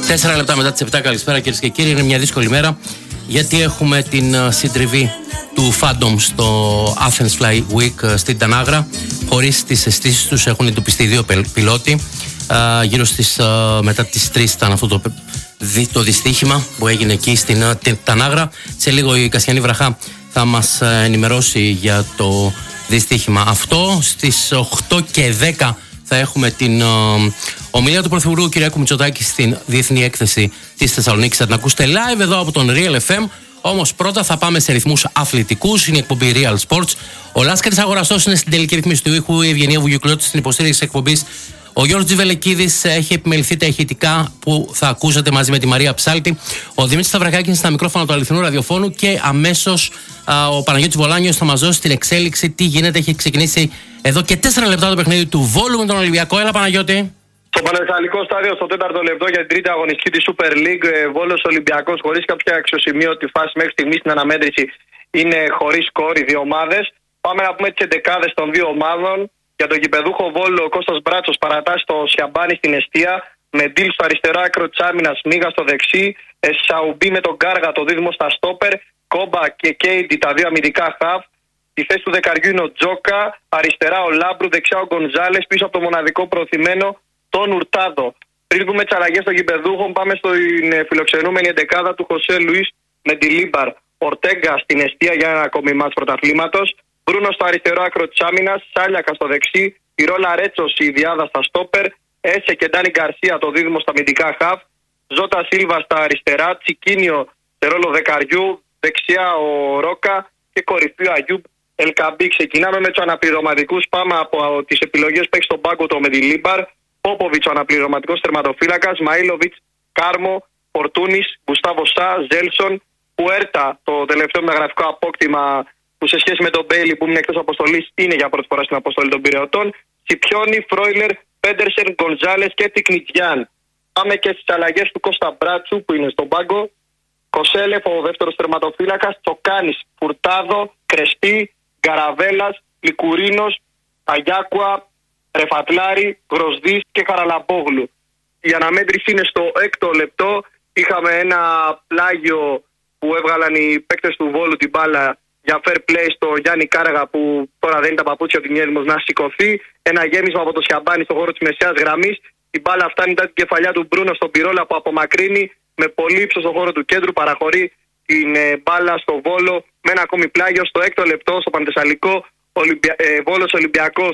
4 λεπτά μετά τις 7, καλησπέρα κυρίες και κύριοι. Είναι μια δύσκολη μέρα γιατί έχουμε την συντριβή του Phantom στο Athens Fly Week στην Τανάγρα. Χωρίς τις αισθήσεις τους έχουν εντοπιστεί 2 πιλότοι. Γύρω στις μετά τις 3 ήταν αυτό το δυστύχημα που έγινε εκεί στην Τανάγρα. Σε λίγο η Κασιανή Βραχά θα μας ενημερώσει για το δυστύχημα αυτό. Στις 8:10 θα έχουμε την ομιλία του Πρωθυπουργού Κυριάκου Μητσοτάκη στην Διεθνή Έκθεση της Θεσσαλονίκης. Θα την ακούσετε live εδώ από τον Real FM. Όμως πρώτα θα πάμε σε ρυθμούς αθλητικούς. Είναι η εκπομπή Real Sports. Ο Λάσκαρης Αγοραστός είναι στην τελική ρυθμίση του ήχου. Η Ευγενία Βουγιουκλώτη στην υποστήριξη της εκπομπής. Ο Γιώργος Τζιβελεκίδης έχει επιμεληθεί τα ηχητικά που θα ακούσατε μαζί με τη Μαρία Ψάλτη. Ο Δημήτρης Σταυρακάκης είναι στα μικρόφωνα του αληθινού ραδιοφώνου. Και αμέσως ο Παναγιώτης Βολάνιος θα μας δώσει την εξέλιξη. Τι γίνεται, έχει ξεκινήσει εδώ και 4 λεπτά το παιχνίδι του Βόλου με τον Ολυμπιακό. Έλα, Παναγιώτη. Στο Πανεθνικό στάδιο, στο 4ο λεπτό για την τρίτη αγωνιστική της Super League, Βόλος Ολυμπιακός χωρίς κάποια αξιοσημείωτη φάση μέχρι στιγμή στην αναμέτρηση είναι χωρίς σκορ οι δύο ομάδες. Πάμε να πούμε τις εντεκάδες των δύο ομάδων. Για τον γηπεδούχο Βόλο, ο Κώστας Μπράτσος παρατάσσει το Σιαμπάνι στην εστία, με Ντίλ στο αριστερό άκρο της άμυνας, Μίγα στο δεξί, Σαουμπί με τον Κάργα το δίδυμο στα στόπερ, Κόμπα και Κέιντι τα δύο αμυντικά χαφ. Στη θέση του δεκαριού είναι ο Τζόκα, αριστερά ο Λάμπρου, δεξιά ο Γκονζάλες, πίσω από το μοναδικό προωθημένο τον Ουρτάδο. Πριν δούμε τις αλλαγές των γηπεδούχων, πάμε στην φιλοξενούμενη εντεκάδα του Χωσέ Λουίς με τη Λίμπαρ. Ορτέγκα στην εστία για ένα ακόμη μάτς πρωταθλήματος. Μπρούνο στο αριστερό άκρο της άμυνας, Σάλιακα στο δεξί, η Ρόλα Ρέτσος η διάδα στα στόπερ, Έσε και Ντάνι Γκαρσία το δίδυμο στα αμυντικά χαφ, Ζώτα Σίλβα στα αριστερά, Τσικίνιο σε ρόλο δεκαριού, δεξιά ο Ρόκα και κορυφή ο Αγιούμπ Ελκαμπή. Ξεκινάμε με τους αναπληρωματικούς. Πάμε από τις επιλογές που έχει στον πάγκο το με τη Λίμπαρ. Πόποβιτς ο αναπληρωματικός τερματοφύλακας, Μαΐλοβιτς, Κάρμο, Φορτούνης, Γκουστάβο Σά, Ζέλσον, Πουέρτα το τελευταίο μεταγραφικό απόκτημα που σε σχέση με τον Μπέιλι που είναι εκτός αποστολής είναι για πρώτη φορά στην αποστολή των Πειραιωτών. Σιπιόνι, Φρόιλερ, Πέντερσεν, Γκονζάλες και Τικνιτζιάν. Πάμε και στις αλλαγές του Κώστα Μπράτσου που είναι στον πάγκο. Κοσέλεφ ο δεύτερος τερματοφύλακας, Τσοκάνης, Φουρτάδο, Κρεσπί, Γκαραβέλας, Λικουρίνος, Αγιάκουα, Ρεφατλάρη, Γροσδής και Χαραλαμπόγλου. Η αναμέτρηση είναι στο 6ο λεπτό. Είχαμε ένα πλάγιο που έβγαλαν οι παίκτες του Βόλου την μπάλα για fair play στο Γιάννη Κάραγα που τώρα δεν είναι τα παπούτσια του Νιέλμος να σηκωθεί. Ένα γέμισμα από το Σιαμπάνι στο χώρο της μεσαίας γραμμής. Η μπάλα φτάνει μετά την κεφαλιά του Μπρούνο στον Πυρόλα που απομακρύνει με πολύ ύψος στο χώρο του κέντρου. Παραχωρεί την μπάλα στο Βόλο με ένα ακόμη πλάγιο στο 6ο λεπτό στο Πανθεσσαλικό. Βόλος Ολυμπιακός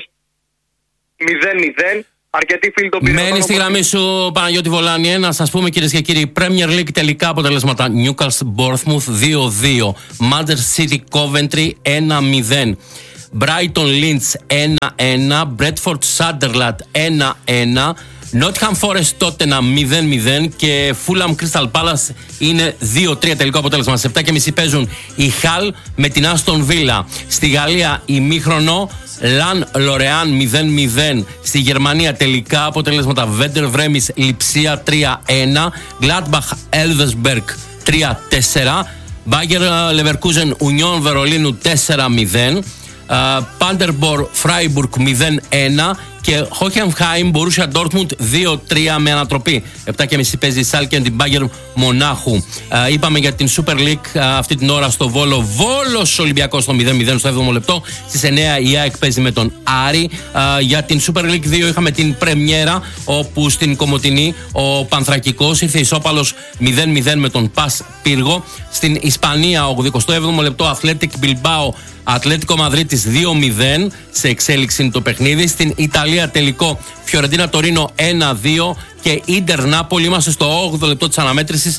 0-0. Αρκετοί φίλοι των Πυραιωτών. Μένει στη γραμμή σου, Παναγιώτη Βολάνιε. Να σας πούμε κυρίες και κύριοι, Premier League τελικά αποτελέσματα. Newcastle Bournemouth 2-2. Manchester City Coventry 1-0. Brighton Leeds 1-1. Bradford Sunderland 1-1. Nottingham Forest Tottenham 0-0 και Fulham Crystal Palace είναι 2-3 τελικό αποτέλεσμα. Σε 7:30 παίζουν η Hull με την Aston Villa. Στη Γαλλία ημίχρονο Λαν Λορεάν 0-0. Στη Γερμανία τελικά αποτελέσματα Βέντερ Βρέμις Λιψία 3-1. Gladbach Elversberg 3-4. Bayer Leverkusen Union Βερολίνου 4-0. Πάντερμπορ Φράιμπουργκ 0-1 και Χόχενχάιμ Μπορούσια Ντόρτμουντ 2-3 με ανατροπή. 7:30 παίζει η Σάλκε την Μπάγερ Μονάχου. Είπαμε για την Super League αυτή την ώρα στο Βόλο. Βόλος Ολυμπιακός στο 0-0 στο 7ο λεπτό. Στις 9 η ΑΕΚ παίζει με τον Άρη. Για την Super League 2 είχαμε την πρεμιέρα όπου στην Κομοτηνή ο Πανθρακικός ήρθε ισόπαλος 0-0 με τον Πας Πύργο. Στην Ισπανία 87ο λεπτό Αθλέτικ Μπιλμπάο Ατλέτικο Μαδρίτης 2-0 σε εξέλιξη το παιχνίδι. Στην Ιταλία τελικό Φιωρεντίνα Τορίνο 1-2 και Ίντερ Νάπολη. Είμαστε στο 8ο λεπτό της αναμέτρησης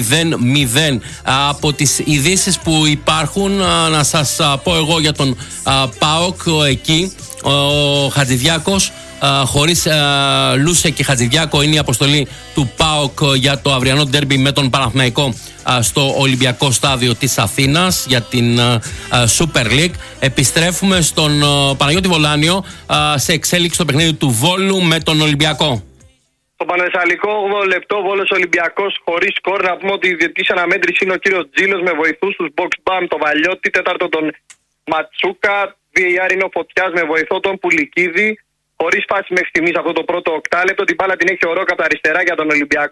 0-0. Από τις ειδήσεις που υπάρχουν να σας πω εγώ για τον ΠΑΟΚ εκεί ο Χατζηδιάκος χωρίς Λούσε και Χατζηδιάκο είναι η αποστολή του ΠΑΟΚ για το αυριανό ντέρμπι με τον Παναθηναϊκό στο Ολυμπιακό στάδιο της Αθήνας για την Super League. Επιστρέφουμε στον Παναγιώτη Βολάνιο σε εξέλιξη στο παιχνίδι του Βόλου με τον Ολυμπιακό. Στο Πανεθσαλικό 8 λεπτό Βόλος Ολυμπιακός χωρίς σκορ. Να πούμε ότι η διετής αναμέτρηση είναι ο κύριος Τζίλος με βοηθούς τους Box Bam το Βαλιώτη, τέταρτο τον Ματσούκα, VAR είναι ο Φωτιάς με βοηθό τον Πουλικίδη. Χωρίς φάση μέχρι στιγμής αυτό το πρώτο οκτάλεπτο. Την μπάλα την έχει ο Ρόκα από τα αριστερά για τον Ολυμπιακό.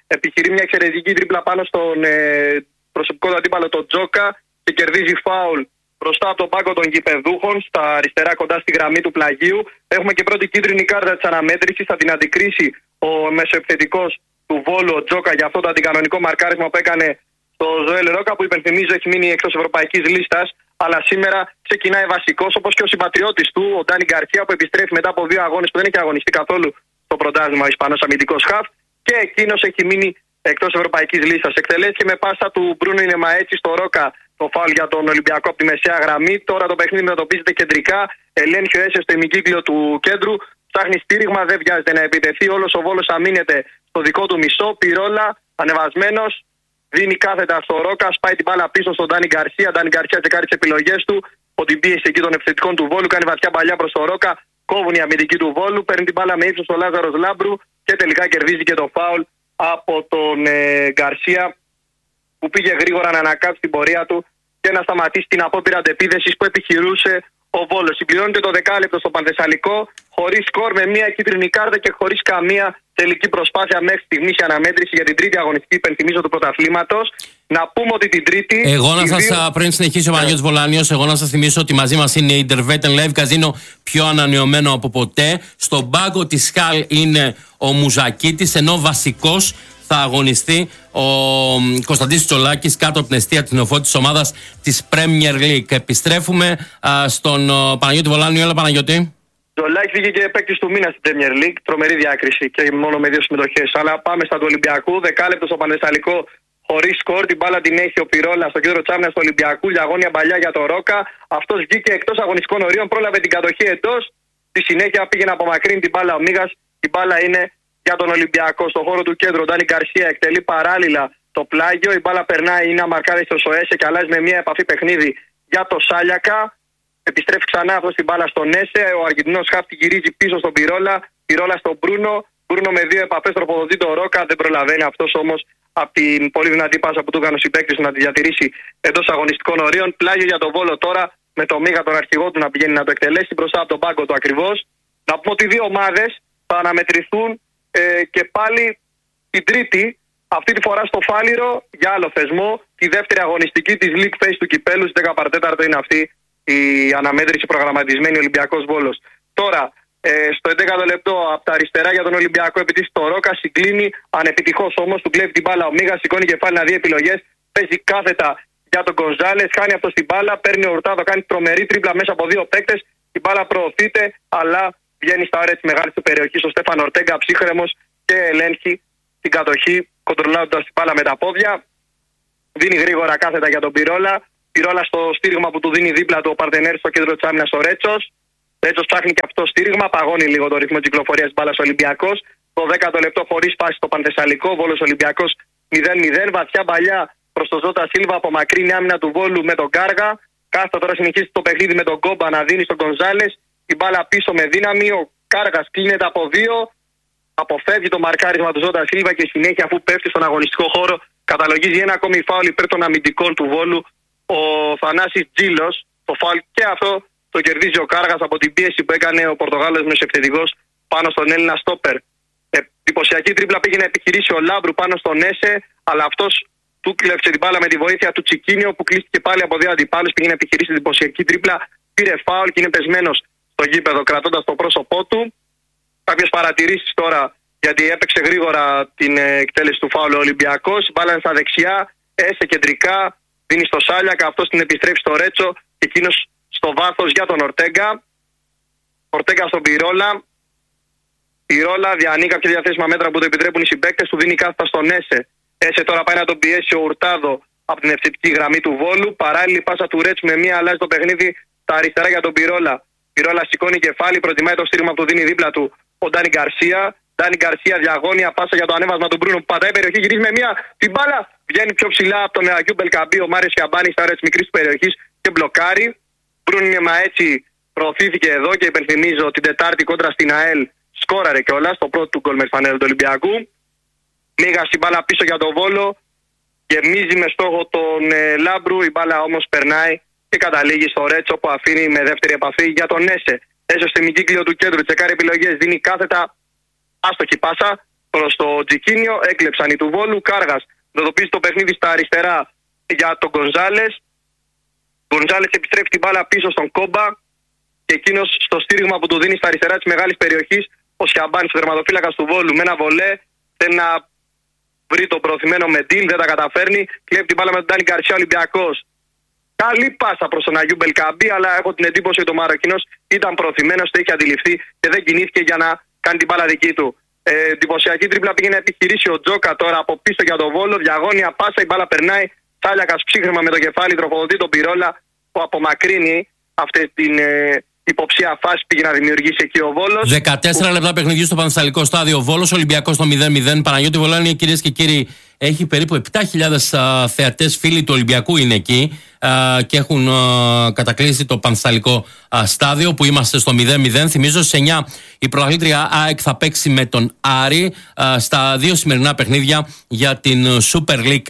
επιχειρεί μια εξαιρετική τρίπλα πάνω στον προσωπικό του αντίπαλο τον Τζόκα και κερδίζει φάουλ μπροστά από τον πάγκο των γηπεδούχων, στα αριστερά κοντά στη γραμμή του πλαγίου. Έχουμε και πρώτη κίτρινη κάρτα της αναμέτρησης. Θα την αντικρίσει ο μεσοεπιθετικός του Βόλου, ο Τζόκα, για αυτό το αντικανονικό μαρκάρισμα που έκανε στο Ζωέλ Ρόκα, που υπενθυμίζω έχει μείνει εκτός ευρωπαϊκής λίστας. Αλλά σήμερα ξεκινάει βασικός, όπως και ο συμπατριώτης του, ο Ντάνι Γκαρσία, που επιστρέφει μετά από 2 αγώνες που δεν έχει αγωνιστεί καθόλου στο πρωτάθλημα, ο Ισπανός αμυντικός χαφ. Και εκείνος έχει μείνει εκτός ευρωπαϊκής λίστας. Εκτελέστηκε με πάσα του Μπρούνο Ινεμαέτσι στο Ρόκα το φάουλ για τον Ολυμπιακό από τη μεσαία γραμμή. Τώρα το παιχνίδι μετωπίζεται κεντρικά. Ελέγχει ο Έσαι στο ημικύκλιο του κέντρου. Ψάχνει στήριγμα, δεν βιάζεται να επιτεθεί. Όλος ο Βόλος αμήνεται στο δικό του μισό. Πυρόλα, ανεβασμένος. Δίνει κάθετα στο Ρόκα. Σπάει την μπάλα πίσω στον Ντάνι Γκαρσία. Ντάνι Γκαρσία τσεκάρει τις επιλογές του. Από την πίεση εκεί των επιθετικών του Βόλου. Κάνει βαθιά παλιά προς το Ρόκα. Κόβουν οι αμυντικοί του Βόλου. Παίρνει την μπάλα με ύψος ο Λάζαρος Λάμπρου. Και τελικά κερδίζει και το φάουλ από τον Γκαρσία, που πήγε γρήγορα να ανακάψει την πορεία του και να σταματήσει την απόπειρα αντεπίθεσης που επιχειρούσε ο Βόλος. Συμπληρώνεται το δεκάλεπτο στο Πανθεσσαλικό, χωρίς σκορ, με μία κίτρινη κάρτα και χωρίς καμία τελική προσπάθεια μέχρι στιγμής η αναμέτρηση για την τρίτη αγωνιστική, υπενθυμίζω, του πρωταθλήματος. Να πούμε ότι την τρίτη. Πριν συνεχίσει ο Παναγιώτης Βολάνιος, εγώ να σας θυμίσω ότι μαζί μας είναι η Intervetten Live Casino, πιο ανανεωμένο από ποτέ. Στον πάγκο της Σκάλ είναι ο Μουζακίτης, ενώ βασικός θα αγωνιστεί ο Κωνσταντίνος Τσολάκης κάτω από την εστία της νεοφώτης ομάδας της Premier League. Επιστρέφουμε στον Παναγιώτη Βολάνιο. Έλα, Παναγιώτη. Τσολάκης βγήκε παίκτης του μήνα στην Premier League. Τρομερή διάκριση και μόνο με 2 συμμετοχές. Αλλά πάμε στα του Ολυμπιακού. Δεκάλεπτο στο Πανθεσσαλικό, χωρίς σκορ. Την μπάλα την έχει ο Πυρόλα στο κέντρο της άμυνας του Ολυμπιακού. Διαγώνια παλιά για τον Ρόκα. Αυτός βγήκε εκτός αγωνιστικών ορίων. Πρόλαβε την κατοχή εντός. Στη συνέχεια πήγε να απομακρύνει την μπάλα ο Μίγας. Η μπάλα είναι για τον Ολυμπιακό. Στον χώρο του κέντρου, ο Ντάνι Γκαρσία εκτελεί παράλληλα το πλάγιο. Η μπάλα περνάει, είναι αμαρκάριστος ο Έσαι και αλλάζει με μια επαφή παιχνίδι για το Σάλιακα. Επιστρέφει ξανά αυτό στην μπάλα στον Έσαι. Ο Αργεντινός χαφ την γυρίζει πίσω στον Πυρόλα. Πυρόλα στον Μπρούνο. Μπρούνο με 2 επαφές τροποδοτεί το Ρόκα. Δεν προλαβαίνει αυτός όμως από την πολύ δυνατή πάσα που του έκανε ο συμπαίκτης να τη διατηρήσει εντός αγωνιστικών ορίων. Πλάγιο για τον Βόλο τώρα, με το Μίγα τον αρχηγό του να πηγαίνει να το εκτελέσει μπροστά από τον πάγκο του ακριβώς. Να πούμε ότι οι δύο ομάδες θα αναμετρηθούν και πάλι την Τρίτη, αυτή τη φορά στο Φάληρο, για άλλο θεσμό, τη δεύτερη αγωνιστική της League Phase του Κυπέλου. Στις 10 παρατέταρτο είναι αυτή η αναμέτρηση προγραμματισμένη, Ολυμπιακός Βόλος. Τώρα, στο 11ο λεπτό, από τα αριστερά για τον Ολυμπιακό επιτύχει το Ρόκα, συγκλίνει ανεπιτυχώς όμως, του κλέβει την μπάλα ο Μίγας, σηκώνει κεφάλι να δει επιλογές, παίζει κάθετα για τον Γκονζάλες, χάνει αυτό την μπάλα, παίρνει ο Ουρτάδο, κάνει τρομερή τρίπλα μέσα από 2 παίκτες, η μπάλα προωθείται, αλλά βγαίνει στα όρια της μεγάλης του περιοχής ο Στέφαν Ορτέγκα, ψύχρεμος, και ελέγχει την κατοχή, κοντρολάροντας την μπάλα με τα πόδια. Δίνει γρήγορα κάθετα για τον Πυρόλα. Πυρόλα στο στήριγμα που του δίνει δίπλα του ο Παρτενέρ στο κέντρο της άμυνας ο Ρέτσος. Ρέτσος ψάχνει και αυτό στήριγμα, παγώνει λίγο το ρυθμό κυκλοφορίας της μπάλας Ολυμπιακός. Το 10ο λεπτό χωρίς πάση στο Πανθεσσαλικό, Βόλος Ολυμπιακός 0-0. Βαθιά παλιά προς τον Ζώτα Σίλβα, απομακρύνει άμυνα του Βόλου με τον Κάργα. Κάστα τώρα συνεχίζει το παιχνίδι με τον Κόμπα να δίνει στον Γκονζάλες. Η μπάλα πίσω με δύναμη. Ο Κάργας κλείνεται από 2. Αποφεύγει το μαρκάρισμα του Ζώτα Σίλβα και συνέχεια, αφού πέφτει στον αγωνιστικό χώρο, καταλογίζει ένα ακόμη φάουλ υπέρ των αμυντικών του Βόλου ο Θανάσης Τζίλος. Το φάουλ και αυτό το κερδίζει ο Κάργας από την πίεση που έκανε ο Πορτογάλος μεσοεπιθετικός πάνω στον Έλληνα στόπερ. Εντυπωσιακή τρίπλα πήγε να επιχειρήσει ο Λάμπρου πάνω στον Έσαι, αλλά αυτός του κλέψε την μπάλα με τη βοήθεια του Τσικίνιο, που κλείστηκε πάλι από 2 αντιπάλους. Πήγε να επιχειρήσει την εντυπωσιακή τρίπλα, πήρε φάουλ και είναι πεσμένος στο γήπεδο κρατώντας το πρόσωπό του. Κάποιες παρατηρήσεις τώρα, γιατί έπαιξε γρήγορα την εκτέλεση του φάουλου ο Ολυμπιακός. Μπάλανε στα δεξιά, Έσαι κεντρικά, δίνει στο Σάλιακα, αυτός την επιστρέφει στο Ρέτσο και εκείνος στο βάθος για τον Ορτέγκα. Ορτέγκα στον Πυρόλα. Πυρόλα διανύει κάποια διαθέσιμα μέτρα που το επιτρέπουν οι συμπαίκτες του, δίνει κάθετα στον Έσαι. Έσαι τώρα πάει να τον πιέσει ο Ουρτάδο από την ευθετική γραμμή του Βόλου. Παράλληλη πάσα του Ρέτσου με μία, αλλάζει το παιχνίδι στα αριστερά για τον Πυρόλα. Πυρόλα σηκώνει κεφάλι, προτιμάει το στήριγμα που δίνει δίπλα του ο Ντάνι Γκαρσία. Ντάνι Γκαρσία διαγώνια, πάσα για το ανέβασμα του Μπρούνο που πατάει περιοχή, γυρίζει με μία. Την μπάλα βγαίνει πιο ψηλά από τον Αγίου Μπελκαμπή. Ο Μάριος Χιαμπάνη στα όρια της μικρής περιοχής και μπλοκάρει. Μπρούνο έτσι προωθήθηκε εδώ και υπενθυμίζω την Τετάρτη κόντρα στην ΑΕΛ. Σκόραρε κιόλας το πρώτο του γκολ με τη φανέλα του Ολυμπιακού. Μίγα στην μπάλα πίσω για τον Βόλο. Γεμίζει με στόχο τον Λάμπρου. Η μπάλα όμως περνάει και καταλήγει στο Ρέτσο που αφήνει με δεύτερη επαφή για τον Έσαι. Έσαι στο ημικύκλιο του κέντρου, τσεκάρει επιλογές, δίνει κάθετα άστοχη πάσα προς το Τζικίνιο, έκλεψαν οι του Βόλου. Κάργας δοδοποιήσει το παιχνίδι στα αριστερά για τον Γκονζάλες. Γκονζάλες επιστρέφει την μπάλα πίσω στον Κόμπα και εκείνος στο στήριγμα που του δίνει στα αριστερά της μεγάλης περιοχής, ο Σιαμπάνης, ο τερματοφύλακας του Βόλου, με ένα βολέ θέλει να βρει τον προωθημένο Μεντίλ, δεν τα καταφέρνει. Κλέβει την μπάλα με τον Ντάνι Γκαρσία, Ολυμπιακός. Καλή πάσα προς τον Αγιού Μπελκαμπή, αλλά έχω την εντύπωση ότι ο Μαροκινός ήταν προωθημένος, το είχε αντιληφθεί και δεν κινήθηκε για να κάνει την μπάλα δική του. Εντυπωσιακή τρίπλα πήγε να επιχειρήσει ο Τζόκα τώρα από πίσω για τον Βόλο. Διαγώνια πάσα, η μπάλα περνάει. Σάλιακας ψύχρεμα με το κεφάλι, τροφοδοτεί τον Πυρόλα που απομακρύνει αυτή την υποψία φάση πήγε να δημιουργήσει εκεί ο Βόλος. 14 λεπτά παιχνιδιού στο Πανθεσσαλικό στάδιο. Βόλος Ολυμπιακός στο 0-0. Παναγιώτη Βολάνη, κυρίες και κύριοι, έχει περίπου 7.000 θεατές, φίλοι του Ολυμπιακού είναι εκεί και έχουν κατακλείσει το Πανθεσσαλικό στάδιο που είμαστε στο 0-0. Θυμίζω στις 9 η πρωταθλήτρια ΑΕΚ θα παίξει με τον Άρη στα δύο σημερινά παιχνίδια για την Super League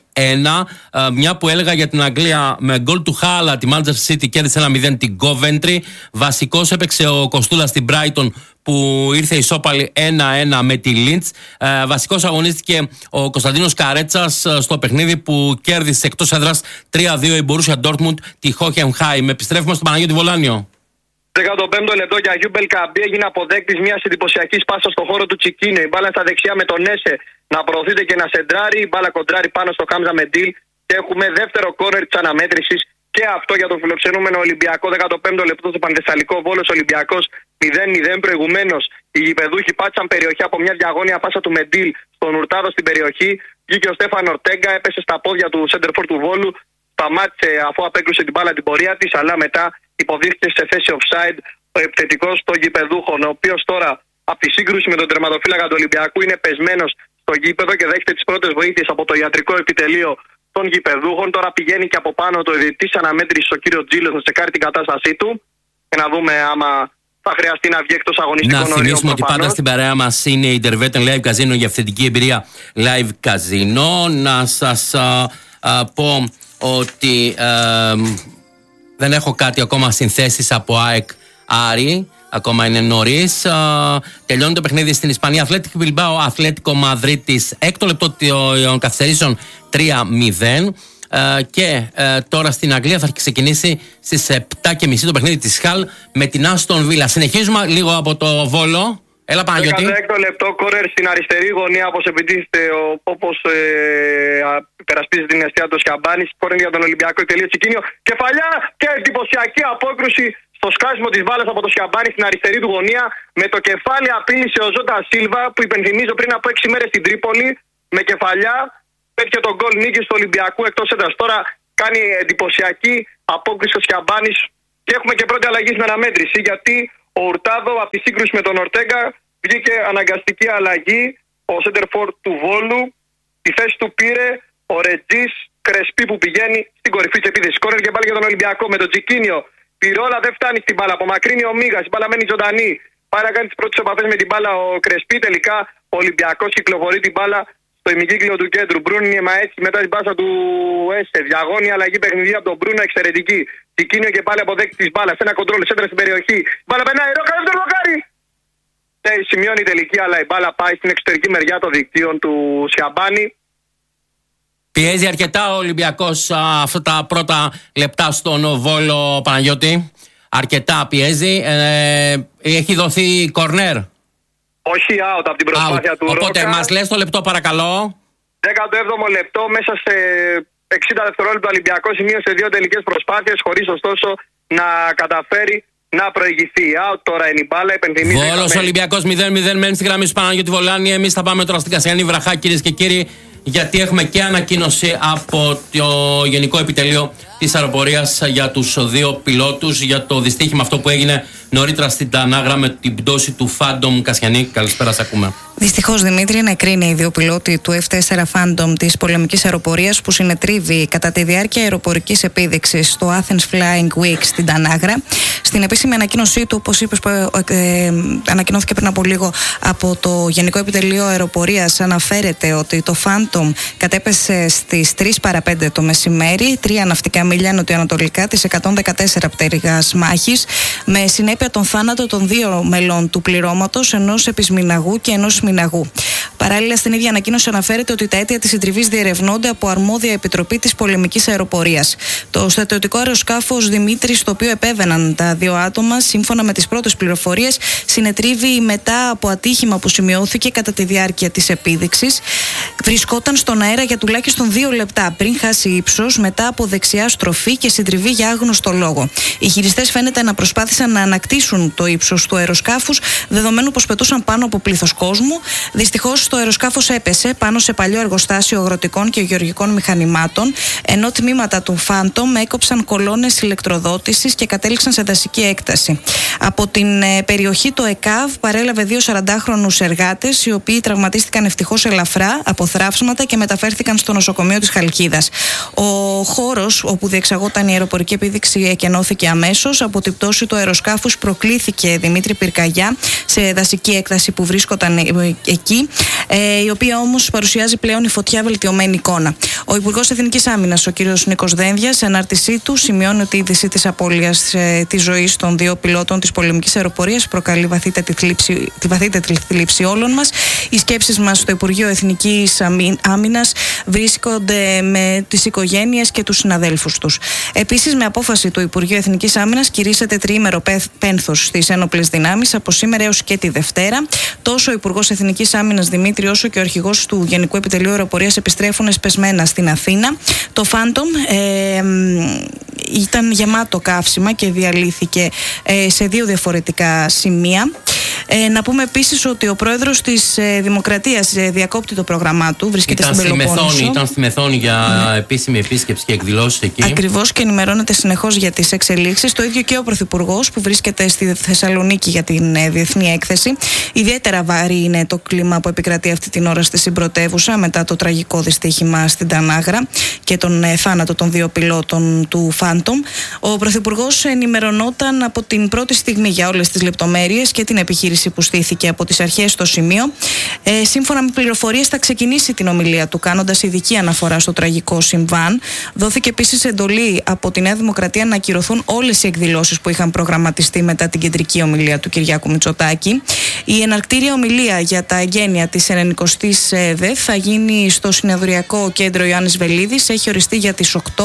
1. Μια που έλεγα για την Αγγλία, με γκολ του Χάλα τη Manchester City κέρδισε 1-0 την Coventry. Βασικός έπαιξε ο Κοστούλας στην Brighton που ήρθε ισόπαλη 1-1 με τη Λίντς. Βασικός αγωνίστηκε ο Κωνσταντίνος Καρέτσας στο παιχνίδι που κέρδισε εκτός έδρας 3-2 η Μπορούσια Ντόρτμουντ τη Hoffenheim. Επιστρέφουμε στον Παναγιώτη Βολάνιο. 15ο λεπτό για Αγιού Μπελκαμπή, έγινε αποδέκτης μιας εντυπωσιακής πάσας στο χώρο του Τσικίνιο. Η μπάλα στα δεξιά με τον Έσε να προωθείται και να σεντράρει. Η μπάλα κοντράρει πάνω στο Χάμζα Μεντίλ και έχουμε δεύτερο κόρνερ της αναμέτρησης. Και αυτό για τον φιλοξενούμενο Ολυμπιακό. 15ο λεπτό στο Πανθεσσαλικό, Βόλος Ολυμπιακός 0-0. Προηγουμένως οι γηπεδούχοι πάτησαν περιοχή από μια διαγώνια πάσα του Μεντίλ στον Ουρτάδο στην περιοχή. Βγήκε ο Στέφαν Ορτέγκα, έπεσε στα πόδια του σέντερφορ του Βόλου. Σταμάτησε αφού απέκλεισε την μπάλα την πορεία της, αλλά μετά υποδείχθηκε σε θέση offside ο επιθετικός των γηπεδούχων, ο οποίος τώρα από τη σύγκρουση με τον τερματοφύλακα του Ολυμπιακού είναι πεσμένος στο γήπεδο και δέχεται τις πρώτες βοήθειες από το ιατρικό επιτελείο των γηπεδούχων. Τώρα πηγαίνει και από πάνω το διαιτητής αναμέτρησης ο κύριος Τζίλος να τσεκάρει την κατάστασή του και να δούμε άμα θα χρειαστεί να βγει εκτός αγωνιστικών ορίων. Να θυμίσουμε ότι πάντα στην παρέα μας είναι η Interveton Live Casino για αυθεντική εμπειρία Live Casino. Να σας πω ότι δεν έχω κάτι ακόμα συνθέσεις από ΑΕΚ Άρη. Ακόμα είναι νωρίς. Τελειώνει το παιχνίδι στην Ισπανία. Αθλέτικο Μπιλμπάο, Αθλέτικο Μαδρίτης. Έκτο λεπτό των καθυστερήσεων 3-0. Και τώρα στην Αγγλία θα ξεκινήσει στις 7.30 το παιχνίδι της Χαλ με την Άστον Βίλα. Συνεχίζουμε λίγο από το Βόλο. Έλα Παναγιώτη. 16ο λεπτό, κόρνερ στην αριστερή γωνία, όπως επιτίθεται όπως υπερασπίζει την αιστεία του Σιαμπάνης. Κόρνερ για τον Ολυμπιακό, τελείω Τσικίνιο. Κεφαλιά και εντυπωσιακή απόκρουση στο σκάσιμο της μπάλας από το Σιαμπάνη στην αριστερή του γωνία. Με το κεφάλι απείλησε ο Ζώτα Σίλβα που υπενθυμίζω πριν από 6 μέρες στην Τρίπολη. Με κεφαλιά πέτυχε τον γκολ νίκης του Ολυμπιακού εκτός έδρας. Τώρα κάνει εντυπωσιακή απόκριση ο Σιαμπάνης και έχουμε και πρώτη αλλαγή στην αναμέτρηση γιατί ο Ουρτάδο από τη σύγκρουση με τον Ορτέγκα βγήκε αναγκαστική αλλαγή. Ο σέντερφορ του Βόλου τη θέση του πήρε ο Ρετζής Κρεσπί που πηγαίνει στην κορυφή της επίθεσης. Κόρνερ και πάλι για τον Ολυμπιακό με τον Τζικίνιο. Πυρόλα δεν φτάνει στην μπάλα. Απομακρύνει ο Μίγας. Η μπάλα μένει ζωντανή. Πάει να κάνει τις πρώτες επαφές με την μπάλα ο Κρεσπί. Τελικά ο Ολυμπιακός κυκλοφορεί την μπάλα στο ημικύκλιο του κέντρου. Μπρούνι Μαέτσι μετά την πάσα του Έσε. Διαγώνια αλλαγή παιχνιδί από τον Μπρούνο εξαιρετική. Τσικίνιο και πάλι αποδέκτη τη μπάλα. Ένα κοντρόλ σέντρα στην περιοχή. Μπάλα περνάει. Ρόκα δεύτερο λοκάρι. Σημειώνει η τελική, αλλά η μπάλα πάει στην εξωτερική μεριά των δικτύων του Σιαμπάνη. Πιέζει αρκετά ο Ολυμπιακός αυτά τα πρώτα λεπτά στον Βόλο, Παναγιώτη. Αρκετά πιέζει. Έχει δοθεί κορνέρ. Όχι out από την προσπάθεια του Ρόκα. Οπότε μας λες το λεπτό παρακαλώ. 17ο λεπτό, μέσα σε 60 δευτερόλεπτα ο Ολυμπιακός σημείωσε δύο τελικές προσπάθειες χωρίς ωστόσο να καταφέρει να προηγηθεί. Out τώρα είναι η μπάλα. Βόλος Ολυμπιακός 0-0 μένει στη γραμμή σου Παναγιώτη Βολάνη. Εμείς θα πάμε τώρα στην Κασιανή Βραχά, κυρίες και κύριοι, γιατί έχουμε και ανακοίνωση από το Γενικό Επιτελείο της Αεροπορίας για τους δύο πιλότους για το δυστύχημα αυτό που έγινε νωρίτερα στην Τανάγρα με την πτώση του Phantom Κασιανή. Καλησπέρα, σε ακούμε. Δυστυχώς, Δημήτρη, νεκροί οι δύο πιλότοι του F4 Phantom της πολεμικής αεροπορίας που συνετρίβει κατά τη διάρκεια αεροπορικής επίδειξης στο Athens Flying Week στην Τανάγρα. Στην επίσημη ανακοίνωσή του, όπως είπες, ανακοινώθηκε πριν από λίγο από το Γενικό Επιτελείο Αεροπορίας, αναφέρεται ότι το Phantom κατέπεσε στις 3 παρα 5 το μεσημέρι. 3 ναυτικά μίλια νοτιοανατολικά της 114 πτέρυγας μάχης, με συνέπεια τον θάνατο των 2 μελών του πληρώματος, ενός επισμηναγού και ενός μηναγού. Παράλληλα, στην ίδια ανακοίνωση αναφέρεται ότι τα αίτια της συντριβής διερευνώνται από αρμόδια επιτροπή της πολεμικής αεροπορίας. Το στρατιωτικό αεροσκάφος Δημήτρης, το οποίο επέβαιναν τα 2 άτομα, σύμφωνα με τις πρώτες πληροφορίες, συνετρίβει μετά από ατύχημα που σημειώθηκε κατά τη διάρκεια της επίδειξης. Βρισκόταν στον αέρα για τουλάχιστον 2 λεπτά πριν χάσει ύψος, μετά από δεξιά στροφή και συντριβή για άγνωστο λόγο. Οι χειριστές φαίνεται να προσπάθησαν να ανακτήσουν το ύψος του αεροσκάφους, δεδομένου πως πετούσαν πάνω από πλήθος κόσμου. Δυστυχώς, το αεροσκάφος έπεσε πάνω σε παλιό εργοστάσιο αγροτικών και γεωργικών μηχανημάτων, ενώ τμήματα του Phantom έκοψαν κολόνες ηλεκτροδότησης και κατέληξαν σε δασική έκταση. Από την περιοχή, το ΕΚΑΒ παρέλαβε 2 40χρονους εργάτες, οι οποίοι τραυματίστηκαν ευτυχώς ελαφρά από θράψματα και μεταφέρθηκαν στο νοσοκομείο της Χαλκίδας. Ο χώρος όπου διεξαγόταν η αεροπορική επίδειξη εκενώθηκε αμέσως. Από την πτώση του αεροσκάφους προκλήθηκε Δημήτρη Πυρκαγιά σε δασική έκταση που βρίσκονταν εκεί, η οποία όμως παρουσιάζει πλέον η φωτιά βελτιωμένη εικόνα. Ο Υπουργός Εθνικής Άμυνας, ο κ. Νίκος Δένδιας, σε ανάρτησή του σημειώνει ότι η είδηση της απώλειας της ζωής των 2 πιλότων της πολεμικής αεροπορίας προκαλεί τη βαθύτερη θλίψη όλων μας. Οι σκέψεις μας στο Υπουργείο Εθνικής Άμυνας βρίσκονται με τις οικογένειες και τους συναδέλφους τους. Επίσης, με απόφαση του Υπουργείου Εθνικής Άμυνας, κηρύσσεται τριήμερο πένθος στις ένοπλες δυνάμεις από σήμερα έως και τη Δευτέρα. Τόσο ο Υπουργός Εθνικής Άμυνας Δημήτρη, όσο και ο αρχηγός του Γενικού Επιτελείου Αεροπορίας επιστρέφουν εσπεσμένα στην Αθήνα. Το Phantom ήταν γεμάτο καύσιμα και διαλύθηκε σε 2 διαφορετικά σημεία. Να πούμε επίσης ότι ο πρόεδρος της Δημοκρατίας διακόπτει το πρόγραμμά του, βρίσκεται στην Πελοπόννησο. Ήταν στη Μεθόνη για επίσημη επίσκεψη και εκδηλώσεις εκεί. Ακριβώς, και ενημερώνεται συνεχώς για τις εξελίξεις. Το ίδιο και ο Πρωθυπουργός, που βρίσκεται στη Θεσσαλονίκη για την διεθνή έκθεση. Ιδιαίτερα βαρύ είναι το κλίμα που επικρατεί αυτή την ώρα στη συμπρωτεύουσα μετά το τραγικό δυστύχημα στην Τανάγρα και τον θάνατο των 2 πιλότων του Phantom. Ο Πρωθυπουργός ενημερωνόταν από την πρώτη στιγμή για όλες τις λεπτομέρειες και την επιχείρηση που στήθηκε από τις αρχές στο σημείο. Σύμφωνα με πληροφορίες, θα ξεκινήσει την ομιλία του κάνοντας ειδική αναφορά στο τραγικό συμβάν. Δόθηκε επίσης εντολή από τη Νέα Δημοκρατία να ακυρωθούν όλες οι εκδηλώσεις που είχαν προγραμματιστεί μετά την κεντρική ομιλία του Κυριάκου Μητσοτάκη. Η εναρκτήρια ομιλία για τα εγγένεια της 90ης ΔΕΘ θα γίνει στο Συνεδριακό Κέντρο Ιωάννης Βελίδης. Έχει οριστεί για τις 8.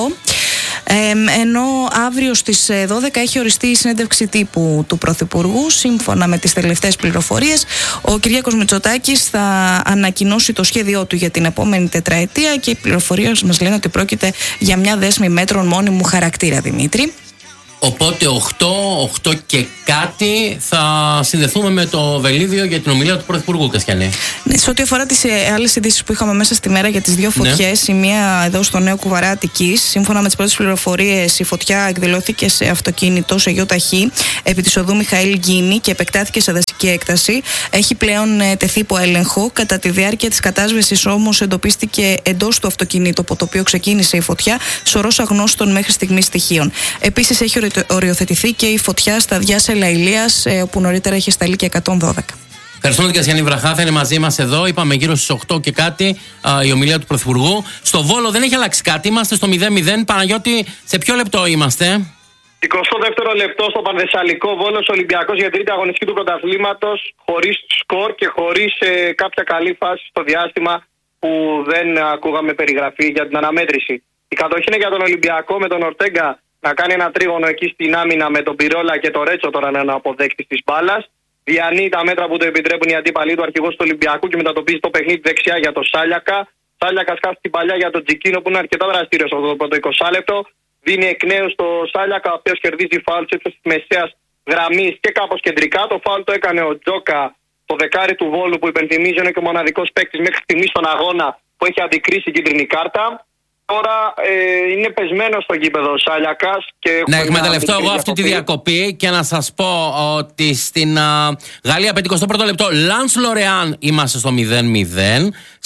Ενώ αύριο στις 12 έχει οριστεί η συνέντευξη τύπου του Πρωθυπουργού. Σύμφωνα με τις τελευταίες πληροφορίες, ο Κυριάκος Μητσοτάκης θα ανακοινώσει το σχέδιό του για την επόμενη τετραετία και οι πληροφορίες μας λένε ότι πρόκειται για μια δέσμη μέτρων μόνιμου χαρακτήρα, Δημήτρη. Οπότε 8 και κάτι θα συνδεθούμε με το Βελίδιο για την ομιλία του Πρωθυπουργού, Κασιανή. Ναι, σε ό,τι αφορά τις άλλες ειδήσεις που είχαμε μέσα στη μέρα για τις 2 φωτιές, η μία εδώ στο Νέο Κουβαρά Αττικής, σύμφωνα με τις πρώτες πληροφορίες, η φωτιά εκδηλώθηκε σε αυτοκίνητο σε ΙΧ επί της οδού Μιχαήλ Γκίνη και επεκτάθηκε σε δασική έκταση. Έχει πλέον τεθεί υπό έλεγχο. Κατά τη διάρκεια της κατάσβεσης όμως εντοπίστηκε εντός του αυτοκινήτου από το οποίο ξεκίνησε η φωτιά σωρός αγνώστων μέχρι στιγμής στοιχείων. Επίσης, έχει οριοθετηθεί και η φωτιά στα Διάσα Ηλαηλίας, όπου νωρίτερα είχε σταλεί και 112. Ευχαριστούμε την Κασιανή Βραχά, θα είναι μαζί μας εδώ. Είπαμε γύρω στις 8 και κάτι η ομιλία του Πρωθυπουργού. Στο Βόλο δεν έχει αλλάξει κάτι, είμαστε στο 0-0. Παναγιώτη, σε ποιο λεπτό είμαστε? 22ο λεπτό στο Πανθεσσαλικό, Βόλος Ολυμπιακός για τρίτη αγωνιστική του πρωταθλήματος, χωρίς σκορ και χωρίς κάποια καλή φάση στο διάστημα που δεν ακούγαμε περιγραφή για την αναμέτρηση. Η κατοχή είναι για τον Ολυμπιακό, με τον Ορτέγκα να κάνει ένα τρίγωνο εκεί στην άμυνα, με τον Πυρόλα και τον Ρέτσο τώρα να είναι ο αποδέκτης της μπάλας. Διανύει τα μέτρα που το επιτρέπουν οι αντίπαλοι του, αρχηγός του Ολυμπιακού, και μετατοπίζει το παιχνίδι δεξιά για τον Σάλιακα. Σάλιακα σκάφει την παλιά για τον Τζικίνο, που είναι αρκετά δραστήριος αυτό το πρώτο 20 λεπτό. Δίνει εκ νέου στο Σάλιακα, ο οποίος κερδίζει φάουλ σε ύψος της μεσαίας γραμμής και κάπως κεντρικά. Το φάουλ το έκανε ο Τζόκα, το δεκάρι του Βόλου, που υπενθυμίζει είναι και ο μοναδικός παίκτης μέχρι στιγμής στον αγώνα που έχει αντικρίσει κίτρινη κάρτα. Τώρα είναι πεσμένο στο γήπεδο ο Σάλιακας. Να εκμεταλλευτώ εγώ αυτή τη διακοπή και να σας πω ότι στην Γαλλία 51ο λεπτό Λανς Λορεάν είμαστε στο 0-0.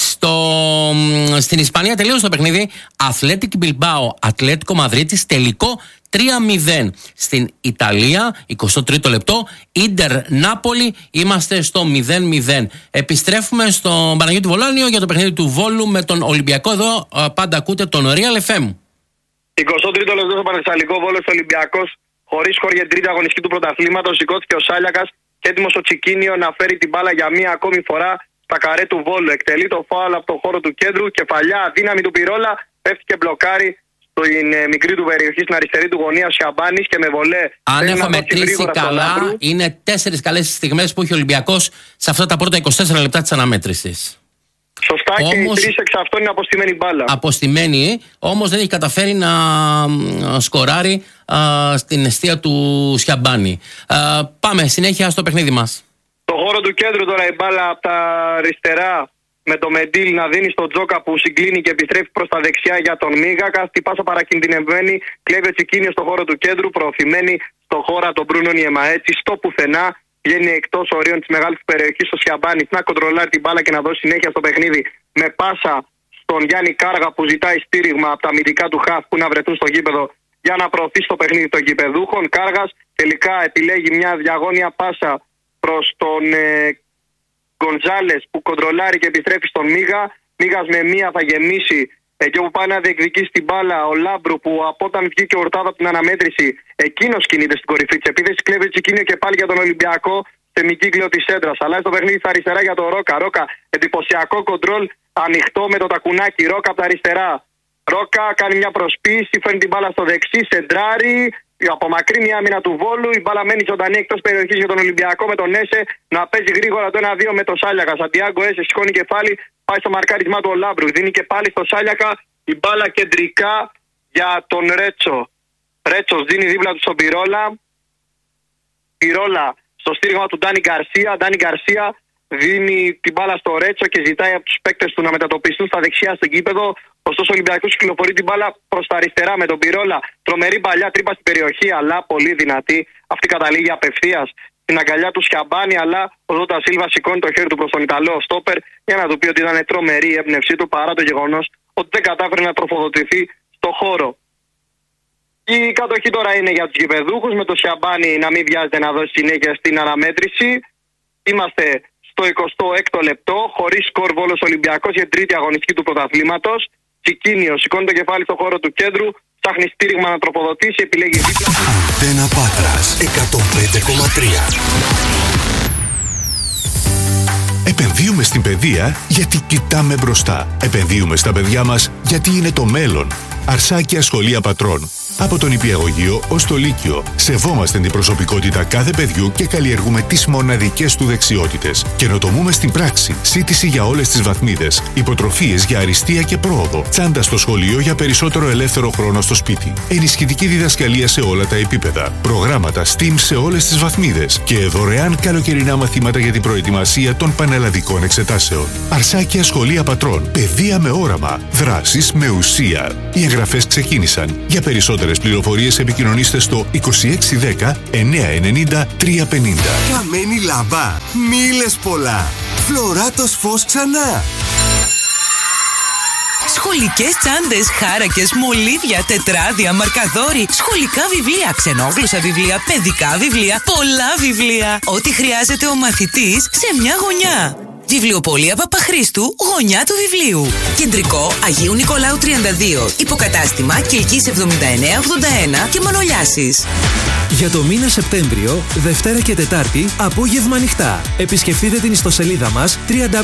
Στην Ισπανία τελείωσε το παιχνίδι. Αθλέτικ Μπιλμπάο, Ατλέτικο Μαδρίτης, τελικό 3-0. Στην Ιταλία, 23ο λεπτό, Ίντερ Νάπολη, είμαστε στο 0-0. Επιστρέφουμε στον Παναγιώτη Βολάνιο για το παιχνίδι του Βόλου με τον Ολυμπιακό. Εδώ πάντα ακούτε τον Real FM. 23ο λεπτό στο Πανθεσσαλικό, Βόλος Ολυμπιακός, χωρίς σκορ για την τρίτη αγωνιστική του πρωταθλήματος. Σηκώθηκε ο Σάλιακας και έτοιμος ο Τσικίνιο να φέρει την μπάλα για μία ακόμη φορά στα καρέ του Βόλου. Εκτελεί το φάουλ από το χώρο του κέντρου. Κεφαλιά, δύναμη του Πυρόλα. Πέφτει και μπλοκάρει στην μικρή του περιοχή, στην αριστερή του γωνία, ο Σιαμπάνης και με βολέ. Αν έχω μετρήσει καλά, είναι 4 καλές στιγμές που έχει ο Ολυμπιακός σε αυτά τα πρώτα 24 λεπτά της αναμέτρησης. Σωστά, όμως, και οι 3 εξ αυτών είναι αποστημένη μπάλα. Αποστημένη, όμως δεν έχει καταφέρει να σκοράρει στην εστία του Σιαμπάνη. Πάμε συνέχεια στο παιχνίδι μας. Το χώρο του κέντρου τώρα η μπάλα από τα αριστερά με το Μεντίλ να δίνει στον Τζόκα που συγκλίνει και επιστρέφει προς τα δεξιά για τον Μίγακα. Στη πάσα παρακινδυνευμένη, κλέβει ο Τσικίνιο στο χώρο του κέντρου, προωθημένη στο χώρο των Μπρούνων Ιεμαέτσι. Στο πουθενά βγαίνει εκτός ορίων της μεγάλης περιοχής ο Σιαμπάνης να κοντρολάρει την μπάλα και να δώσει συνέχεια στο παιχνίδι με πάσα στον Γιάννη Κάργα που ζητάει στήριγμα από τα αμυντικά του χαφ που να βρεθούν στο γήπεδο για να προωθήσει το παιχνίδι των γηπεδούχων. Κάργας τελικά επιλέγει μια διαγώνια πάσα προς τον Γκοντζάλες που κοντρολάρει και επιστρέφει στον Μίγα. Μίγας με μία θα γεμίσει εκεί όπου πάει να διεκδικήσει την μπάλα ο Λάμπρου που από όταν βγήκε ο Ορτάδα από την αναμέτρηση εκείνος κινείται στην κορυφή της επίθεσης. Κλέβει Τσικίνιο και πάλι για τον Ολυμπιακό σε μικύκλιο της έντρας. Αλλά στο παιχνίδι στα αριστερά για τον Ρόκα. Ρόκα εντυπωσιακό κοντρόλ ανοιχτό με το τακουνάκι. Ρόκα από τα αριστερά. Ρόκα κάνει μια προσποίηση, φέρνει την μπάλα στο δεξί, σεντράρει. Απομακρύνει η άμυνα του Βόλου. Η μπάλα μένει ζωντανή εκτός περιοχής για τον Ολυμπιακό με τον Έσε να παίζει γρήγορα το 1-2 με τον Σάλιακα. Σαντιάγκο Έσε σηκώνει κεφάλι, πάει στο μαρκάρισμά του ο Λάμπρου. Δίνει και πάλι στο Σάλιακα η μπάλα κεντρικά για τον Ρέτσο. Ρέτσος δίνει δίπλα του στον Πυρόλα. Πυρόλα στο στήριγμα του Ντάνι Γκαρσία. Ντάνι Γκαρσία δίνει την μπάλα στο Ρέτσο και ζητάει από τους παίκτες του να μετατοπιστούν στα δεξιά στο γήπεδο. Ωστόσο ο Ολυμπιακός κυκλοφορεί την μπάλα προς τα αριστερά με τον Πυρόλα. Τρομερή παλιά τρύπα στην περιοχή, αλλά πολύ δυνατή. Αυτή καταλήγει απευθείας στην αγκαλιά του Σιαμπάνη, αλλά ο Ζώτα Σίλβα σηκώνει το χέρι του προς τον Ιταλό στόπερ για να του πει ότι ήταν τρομερή η έμπνευσή του παρά το γεγονός ότι δεν κατάφερε να τροφοδοτηθεί στο χώρο. Η κατοχή τώρα είναι για τους γηπεδούχους με το Σιαμπάνη να μην βιάζεται να δώσει συνέχεια στην αναμέτρηση. Είμαστε στο 26ο λεπτό, χωρίς σκορ Βόλος Ολυμπιακός για την τρίτη αγωνιστική του πρωταθλήματος. Τσικίνιο σηκώνει το κεφάλι στο χώρο του κέντρου, ψάχνει στήριγμα να τροφοδοτήσει, επιλέγει δίπλα. Αντένα Πάτρας 105,3. Επενδύουμε στην παιδεία γιατί κοιτάμε μπροστά. Επενδύουμε στα παιδιά μας γιατί είναι το μέλλον. Αρσάκια Σχολεία Πατρών. Από τον Νηπιαγωγείο ως το Λύκειο. Σεβόμαστε την προσωπικότητα κάθε παιδιού και καλλιεργούμε τις μοναδικές του δεξιότητες. Καινοτομούμε στην πράξη. Σύντηση για όλες τις βαθμίδες. Υποτροφίες για αριστεία και πρόοδο. Τσάντα στο σχολείο για περισσότερο ελεύθερο χρόνο στο σπίτι. Ενισχυτική διδασκαλία σε όλα τα επίπεδα. Προγράμματα STEAM σε όλες τις βαθμίδες. Και δωρεάν καλοκαιρινά μαθήματα για την προετοιμασία των πανελλαδικών εξετάσεων. Αρσάκια Σχολεία Πατρών. Παιδεία με όραμα. Δράσεις με ουσία. Οι εγγραφές ξεκίνησαν. Για περισσότερες πληροφορίες επικοινωνήστε στο 2610 990 350. Καμένη λάμπα. Μίλες πολλά. Φλωράτος φως ξανά. Σχολικές τσάντες, χάρακες, μολύβια, τετράδια, μαρκαδόροι, σχολικά βιβλία, ξενόγλωσσα βιβλία, παιδικά βιβλία, πολλά βιβλία. Ό,τι χρειάζεται ο μαθητής σε μια γωνιά. Βιβλιοπωλεία Παπαχρήστου, γωνιά του βιβλίου. Κεντρικό Αγίου Νικολάου 32. Υποκατάστημα Κιλκής 7981 και Μανολιάσης. Για το μήνα Σεπτέμβριο, Δευτέρα και Τετάρτη, απόγευμα ανοιχτά. Επισκεφτείτε την ιστοσελίδα μας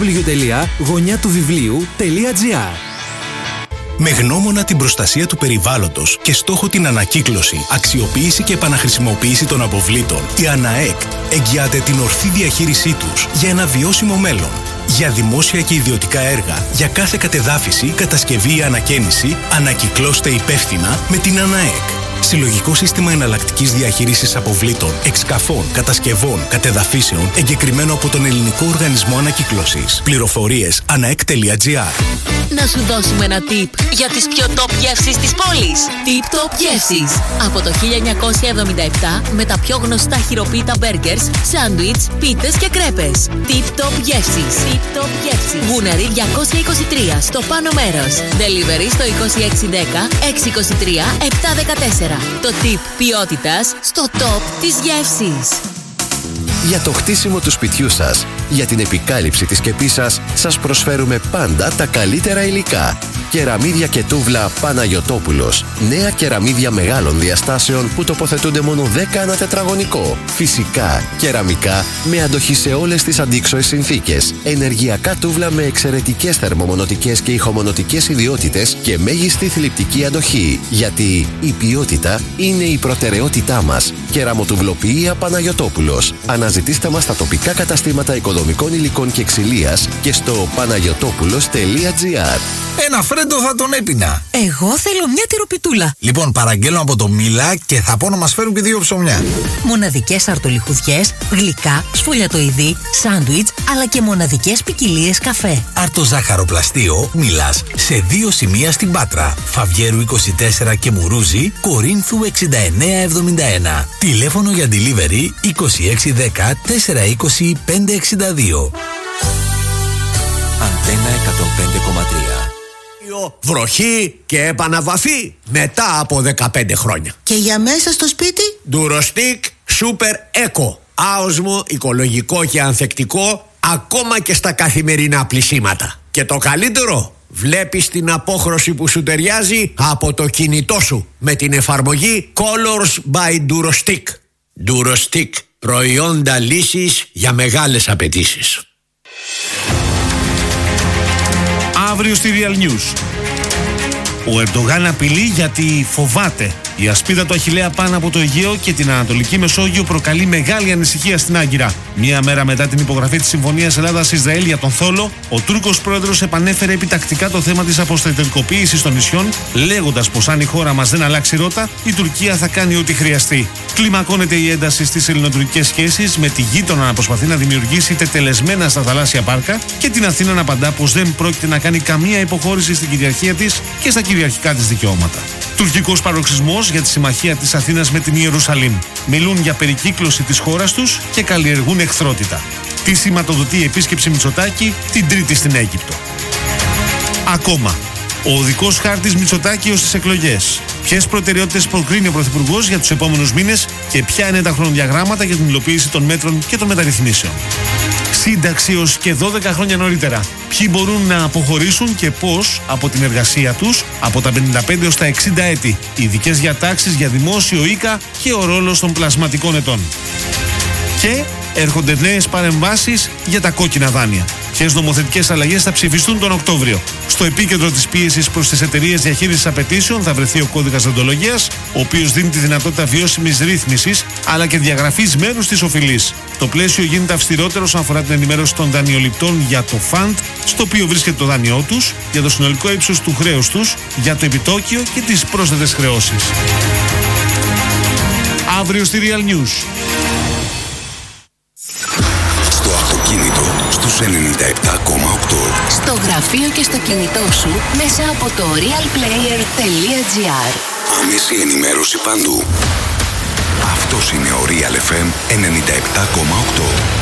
www.γωνιάτουβιβλίου.gr. Με γνώμονα την προστασία του περιβάλλοντος και στόχο την ανακύκλωση, αξιοποίηση και επαναχρησιμοποίηση των αποβλήτων, η ΑΝΑΕΚ εγγυάται την ορθή διαχείρισή τους για ένα βιώσιμο μέλλον. Για δημόσια και ιδιωτικά έργα, για κάθε κατεδάφιση, κατασκευή ή ανακαίνιση, ανακυκλώστε υπεύθυνα με την ΑΝΑΕΚ. Συλλογικό σύστημα εναλλακτικής διαχείρισης αποβλήτων, εξκαφών, κατασκευών, κατεδαφίσεων, εγκεκριμένο από τον Ελληνικό Οργανισμό Ανακύκλωσης. Πληροφορίες anaek.gr. Να σου δώσουμε ένα tip για τις πιο top γεύσεις της πόλης. Tip Top Γεύσεις. Από το 1977 με τα πιο γνωστά χειροποίητα μπέργκερς, σάντουιτς, πίτες και κρέπες. Tip Top Γεύσεις. Tip Top Γεύσεις. Γούναρη 223 στο πάνω μέρος. Delivery στο 2610 623 714. Το tip ποιότητας στο top της γεύσης. Για το χτίσιμο του σπιτιού σας, για την επικάλυψη της σκεπής σας, σας προσφέρουμε πάντα τα καλύτερα υλικά. Κεραμίδια και τούβλα Παναγιωτόπουλος. Νέα κεραμίδια μεγάλων διαστάσεων που τοποθετούνται μόνο 10 ανά τετραγωνικό. Φυσικά, κεραμικά με αντοχή σε όλες τις αντίξωες συνθήκες. Ενεργειακά τούβλα με εξαιρετικές θερμομονωτικές και ηχομονωτικές ιδιότητες και μέγιστη θλιπτική αντοχή. Γιατί η ποιότητα είναι η προτεραιότητά μας. Κεραμοτουβλοποιία Παναγιωτόπουλος. Αναζητήστε μας στα τοπικά καταστήματα οικοδομικών υλικών και ξυλίας και στο panagiotopulos.gr. Ένα φρέντο θα τον έπινα. Εγώ θέλω μια τυροπιτούλα. Λοιπόν, παραγγέλνω από το Μίλα και θα πω να μας φέρουν και 2 ψωμιά. Μοναδικές αρτολιχουδιές, γλυκά, σφολιατοειδή, σάντουιτς, αλλά και μοναδικές ποικιλίες καφέ. Αρτοζάχαροπλαστείο Μίλας σε 2 σημεία στην Πάτρα. Φαβιέρου 24 και Μουρούζι, Κορίνθου 6971. Τηλέφωνο για delivery 2610 420 562. Αντένα 105,3. Βροχή και επαναβαφή μετά από 15 χρόνια. Και για μέσα στο σπίτι? Durostic Super Eco. Άοσμο, οικολογικό και ανθεκτικό ακόμα και στα καθημερινά πλυσίματα. Και το καλύτερο, βλέπεις την απόχρωση που σου ταιριάζει από το κινητό σου με την εφαρμογή Colors by Durostic. Durostic. Προϊόντα λύσης για μεγάλες απαιτήσεις. Αύριο στη Real News. Ο Ερντογάν απειλεί γιατί φοβάται. Η ασπίδα του Αχιλλέα πάνω από το Αιγαίο και την Ανατολική Μεσόγειο προκαλεί μεγάλη ανησυχία στην Άγκυρα. Μία μέρα μετά την υπογραφή της Συμφωνίας Ελλάδας-Ισραήλ για τον Θόλο, ο Τούρκος πρόεδρος επανέφερε επιτακτικά το θέμα της αποστρατιωτικοποίησης των νησιών, λέγοντας πως αν η χώρα μας δεν αλλάξει ρότα, η Τουρκία θα κάνει ό,τι χρειαστεί. Κλιμακώνεται η ένταση στις ελληνοτουρκικές σχέσεις, με τη γείτονα να προσπαθεί να δημιουργήσει τετελεσμένα στα θαλάσσια πάρκα και την Αθήνα να απαντά πως δεν πρόκειται να κάνει καμία υποχώρηση στην κυριαρχία της και στα κυριαρχικά της δικαιώματα. Τουρκικός παροξισμός για τη συμμαχία της Αθήνας με την Ιερουσαλήμ. Μιλούν για περικύκλωση της χώρας τους και καλλιεργούν εχθρότητα. Τι σηματοδοτεί η επίσκεψη Μητσοτάκη την Τρίτη στην Αίγυπτο. Ακόμα. Ο οδικός χάρτης Μητσοτάκη ως τις εκλογές. Ποιες προτεραιότητες προκρίνει ο Πρωθυπουργός για τους επόμενους μήνες και ποια είναι τα χρονοδιαγράμματα για την υλοποίηση των μέτρων και των μεταρρυθμίσεων. Σύνταξη ως και 12 χρόνια νωρίτερα. Ποιοι μπορούν να αποχωρήσουν και πώς από την εργασία τους από τα 55 ως τα 60 έτη. Ειδικές διατάξεις για δημόσιο οίκα και ο ρόλος των πλασματικών ετών. Και έρχονται νέες παρεμβάσεις για τα κόκκινα δάνεια. Ποιες νομοθετικές αλλαγές θα ψηφιστούν τον Οκτώβριο. Στο επίκεντρο της πίεσης προς τις εταιρείες διαχείρισης απαιτήσεων θα βρεθεί ο κώδικας δεοντολογίας, ο οποίος δίνει τη δυνατότητα βιώσιμης ρύθμισης αλλά και διαγραφής μέρους της οφειλής. Το πλαίσιο γίνεται αυστηρότερο όσον αφορά την ενημέρωση των δανειοληπτών για το φαντ στο οποίο βρίσκεται το δάνειό τους, για το συνολικό ύψος του χρέους τους, για το επιτόκιο και τις πρόσθετες χρεώσεις. Αύριο στη Real News. Στο αυτοκίνητο στους 97,8. Στο γραφείο και στο κινητό σου μέσα από το realplayer.gr. Άμεση ενημέρωση παντού. Αυτός είναι ο Real FM 97,8.